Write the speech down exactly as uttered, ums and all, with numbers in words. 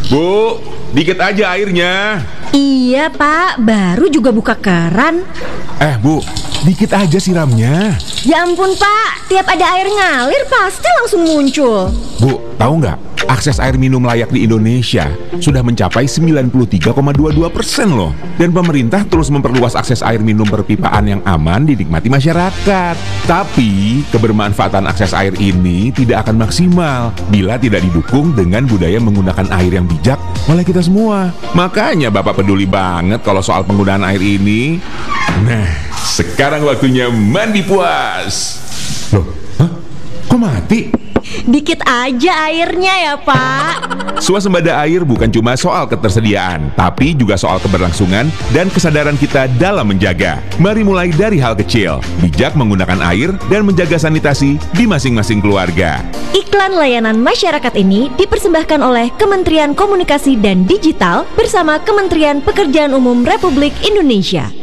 Bu, dikit aja airnya. Iya Pak, baru juga buka keran. Eh Bu, dikit aja siramnya. Ya ampun Pak, tiap ada air ngalir pasti langsung muncul. Bu, tahu nggak? Akses air minum layak di Indonesia sudah mencapai sembilan puluh tiga koma dua dua persen loh. Dan pemerintah terus memperluas akses air minum perpipaan yang aman dinikmati masyarakat. Tapi, kebermanfaatan akses air ini tidak akan maksimal bila tidak didukung dengan budaya menggunakan air yang bijak oleh kita semua. Makanya Bapak peduli banget kalau soal penggunaan air ini. Nah, sekarang waktunya mandi puas. Loh, hah? Kok mati? Dikit aja airnya ya Pak. Swasembada air bukan cuma soal ketersediaan, tapi juga soal keberlangsungan dan kesadaran kita dalam menjaga. Mari mulai dari hal kecil, bijak menggunakan air dan menjaga sanitasi di masing-masing keluarga. Iklan layanan masyarakat ini dipersembahkan oleh Kementerian Komunikasi dan Digital bersama Kementerian Pekerjaan Umum Republik Indonesia.